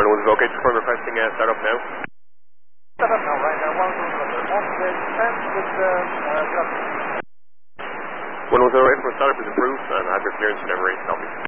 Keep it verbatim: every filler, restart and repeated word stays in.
one was okay, just for requesting uh, start up now. Start up now, right now, one was on the tenth with the uh, one was alright for startup is approved and address clearance and every copy.